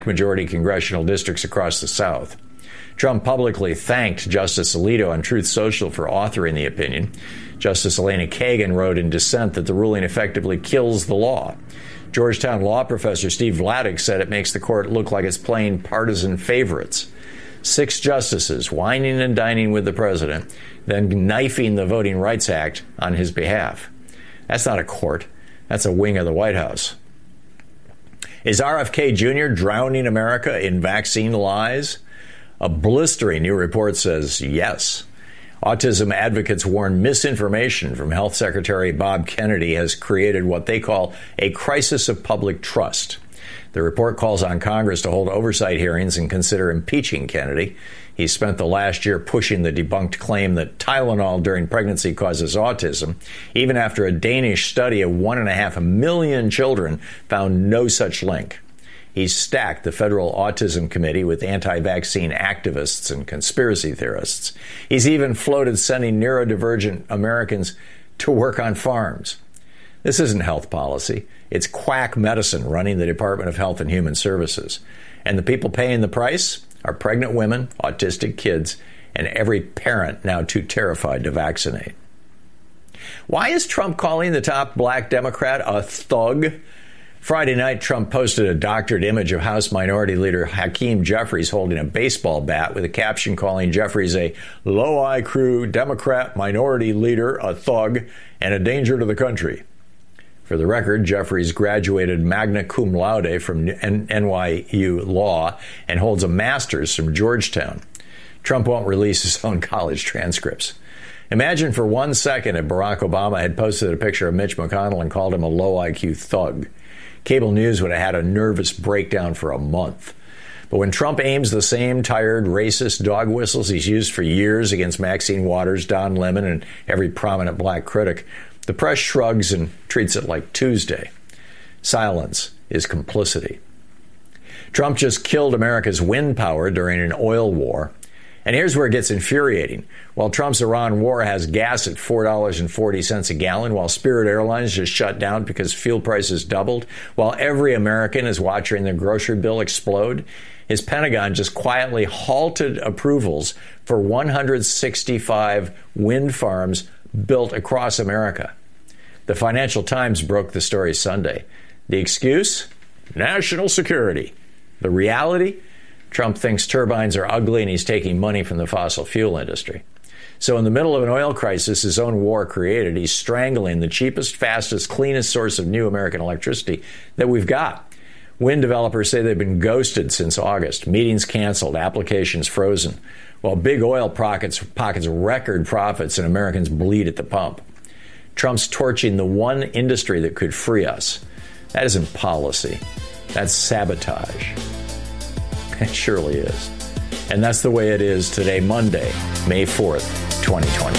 majority congressional districts across the South. Trump publicly thanked Justice Alito on Truth Social for authoring the opinion. Justice Elena Kagan wrote in dissent that the ruling effectively kills the law. Georgetown law professor Steve Vladeck said it makes the court look like it's playing partisan favorites. 6 justices whining and dining with the president, then knifing the Voting Rights Act on his behalf. That's not a court. That's a wing of the White House. Is RFK Jr. drowning America in vaccine lies? A blistering new report says yes. Autism advocates warn misinformation from Health Secretary Bob Kennedy has created what they call a crisis of public trust. The report calls on Congress to hold oversight hearings and consider impeaching Kennedy. He spent the last year pushing the debunked claim that Tylenol during pregnancy causes autism, even after a Danish study of 1.5 million children found no such link. He's stacked the Federal Autism Committee with anti-vaccine activists and conspiracy theorists. He's even floated sending neurodivergent Americans to work on farms. This isn't health policy. It's quack medicine running the Department of Health and Human Services. And the people paying the price are pregnant women, autistic kids, and every parent now too terrified to vaccinate. Why is Trump calling the top black Democrat a thug? Friday night, Trump posted a doctored image of House Minority Leader Hakeem Jeffries holding a baseball bat with a caption calling Jeffries a low-IQ Democrat minority leader, a thug, and a danger to the country. For the record, Jeffries graduated magna cum laude from NYU Law and holds a master's from Georgetown. Trump won't release his own college transcripts. Imagine for 1 second if Barack Obama had posted a picture of Mitch McConnell and called him a low-IQ thug. Cable news would have had a nervous breakdown for a month. But when Trump aims the same tired, racist dog whistles he's used for years against Maxine Waters, Don Lemon, and every prominent black critic, the press shrugs and treats it like Tuesday. Silence is complicity. Trump just killed America's wind power during an oil war. And here's where it gets infuriating. While Trump's Iran war has gas at $4.40 a gallon, while Spirit Airlines just shut down because fuel prices doubled, while every American is watching their grocery bill explode, his Pentagon just quietly halted approvals for 165 wind farms built across America. The Financial Times broke the story Sunday. The excuse? National security. The reality? Trump thinks turbines are ugly and he's taking money from the fossil fuel industry. So in the middle of an oil crisis his own war created, he's strangling the cheapest, fastest, cleanest source of new American electricity that we've got. Wind developers say they've been ghosted since August, meetings canceled, applications frozen, while big oil pockets record profits and Americans bleed at the pump. Trump's torching the one industry that could free us. That isn't policy. That's sabotage. It surely is. And that's the way it is today, Monday, May 4th, 2020.